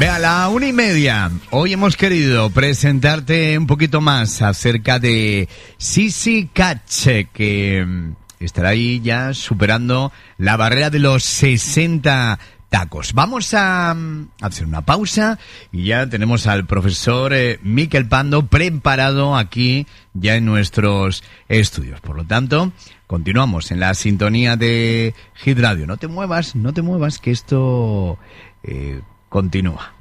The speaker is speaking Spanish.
Vea, a la 1:30. Hoy hemos querido presentarte un poquito más acerca de Sissy Catch, que estará ahí ya superando la barrera de los 60 tacos. Vamos a hacer una pausa y ya tenemos al profesor Miquel Pando preparado aquí ya en nuestros estudios. Por lo tanto, continuamos en la sintonía de Hit Radio. No te muevas, que esto continúa.